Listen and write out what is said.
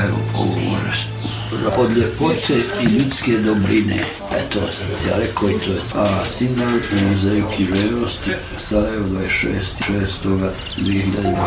Sarajevo, ovo može od ljepote i ljudske dobrine. Eto, sam ti ja rekao i to je. A Sindan u muzeju književnosti Sarajevo 26.6.2020.